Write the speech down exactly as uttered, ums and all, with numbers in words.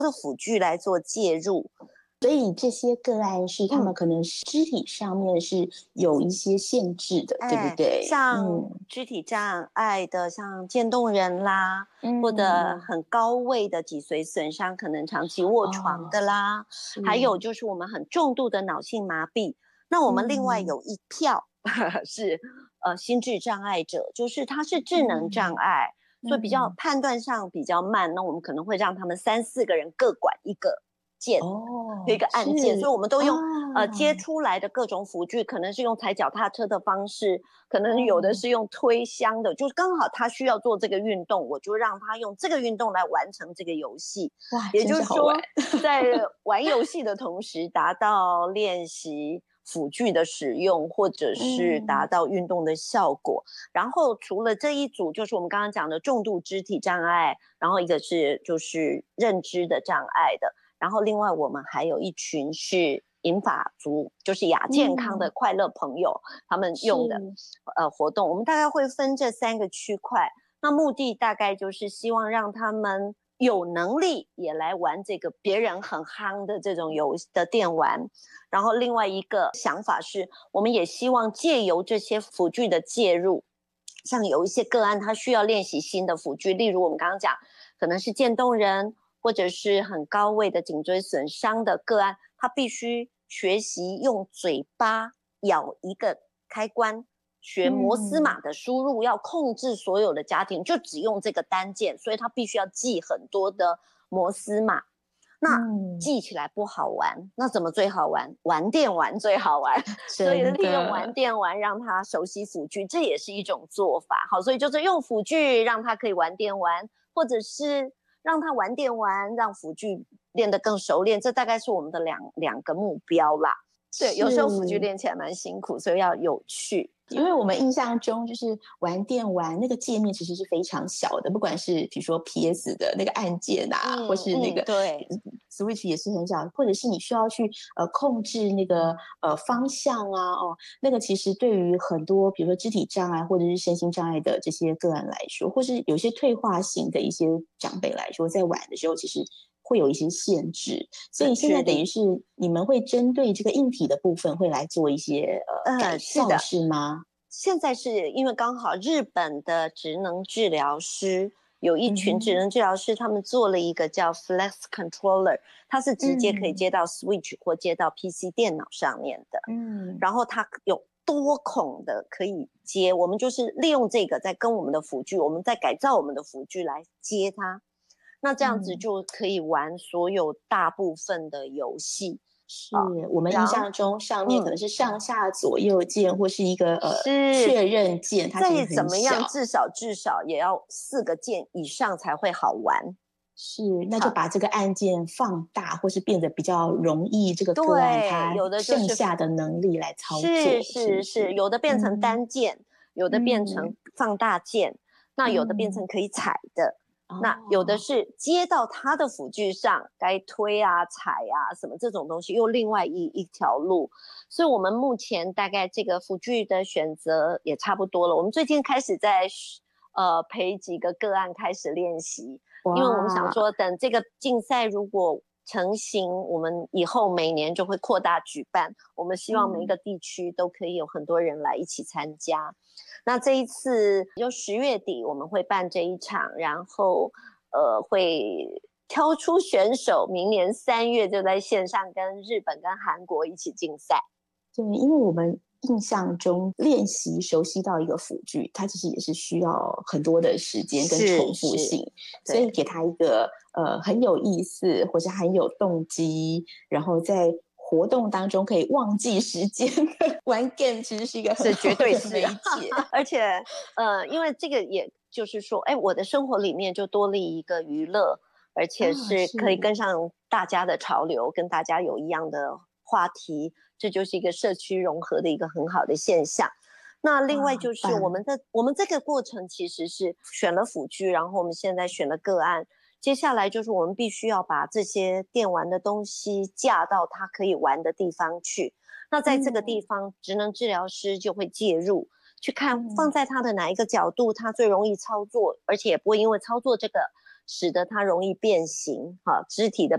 的辅具来做介入。 所以这些个案是他们可能肢体上面是有一些限制的，嗯、对不对？ 像肢体障碍的，像渐冻人啦， 嗯、 或者很高位的脊髓损伤，可能长期卧床的啦， 哦、 还有就是我们很重度的脑性麻痹。那我们另外有一票、嗯、是呃心智障碍者，就是他是智能障碍，嗯、所以比较判断上比较慢。那我们可能会让他们三四个人各管一个键。 哦， 有一个按键，所以我们都用、 啊、 呃接出来的各种辅具，可能是用踩脚踏车的方式，可能有的是用推箱的，哦、就是刚好他需要做这个运动，我就让他用这个运动来完成这个游戏。 哇， 也就是说，在玩游戏的同时，达到练习辅具的使用，或者是达到运动的效果。嗯、然后除了这一组，就是我们刚刚讲的重度肢体障碍，然后一个是就是认知的障碍的。然后另外我们还有一群是银发族，就是亚健康的快乐朋友、嗯、他们用的呃活动，我们大概会分这三个区块。那目的大概就是希望让他们有能力也来玩这个别人很夯的这种游戏的电玩。然后另外一个想法是，我们也希望借由这些辅具的介入，像有一些个案他需要练习新的辅具，例如我们刚刚讲可能是渐冻人，或者是很高位的颈椎损伤的个案，他必须学习用嘴巴咬一个开关，学摩斯码的输入，嗯、要控制所有的家庭就只用这个单键，所以他必须要记很多的摩斯码。那记起来不好玩，嗯、那怎么最好玩？玩电玩最好玩，所以利用玩电玩让他熟悉辅具，这也是一种做法。好，所以就是用辅具让他可以玩电玩，或者是让他玩电玩，让辅具练得更熟练，这大概是我们的两两个目标啦。对，有时候辅具练起来蛮辛苦，所以要有趣。 因为我们印象中就是玩电玩那个界面其实是非常小的，不管是比如说 P S 的那个按键啊，嗯、或是那个、 嗯、对 Switch 也是很小，或者是你需要去呃控制那个呃方向啊，哦，那个其实对于很多比如说肢体障碍或者是身心障碍的这些个案来说，或是有些退化型的一些长辈来说，在玩的时候其实会有一些限制，所以现在等于是你们会针对这个硬体的部分会来做一些呃改造、呃、是, 是吗？ 现在是因为刚好日本的职能治疗师有一群职能治疗师，他们做了一个叫 Flex Controller， 它是直接可以接到 Switch 或接到 P C 电脑上面的，嗯，然后它有多孔的可以接，我们就是利用这个在跟我们的辅具，我们在改造我们的辅具来接它，那这样子就可以玩所有大部分的游戏。 是我们印象中上面可能是上下左右键、嗯、或是一个呃确认键，它其实很小， 再怎么样至少至少也要四个键以上才会好玩。 是，那就把这个按键放大，或是变得比较容易，这个个案它剩下的能力来操作。 是是是，有的变成单键、嗯、有的变成放大键、嗯、那有的变成可以踩的、嗯、那有的是接到它的辅具上，该推啊踩啊什么这种东西又另外一一条路。所以我们目前大概这个辅具的选择也差不多了，我们最近开始在呃陪几个个案开始练习，因为我们想说等这个竞赛如果成型，我们以后每年就会扩大举办，我们希望每一个地区都可以有很多人来一起参加、嗯、那这一次就十月底我们会办这一场，然后呃会挑出选手，明年三月就在线上跟日本跟韩国一起竞赛。 对，因为我们印象中练习熟悉到一个辅具，它其实也是需要很多的时间跟重复性，所以给它一个呃很有意思或者很有动机，然后在活动当中可以忘记时间玩 game， 其实是一个很好的媒介。 而且呃，因为这个也就是说，哎，我的生活里面就多了一个娱乐，而且是可以跟上大家的潮流，啊、跟大家有一样的话题，这就是一个社区融合的一个很好的现象。那另外就是我们的我们这个过程其实是选了辅具，然后我们现在选了个案，接下来就是我们必须要把这些电玩的东西架到他可以玩的地方去。那在这个地方、嗯、职能治疗师就会介入，去看放在他的哪一个角度他最容易操作，而且也不会因为操作这个使得他容易变形、啊、肢体的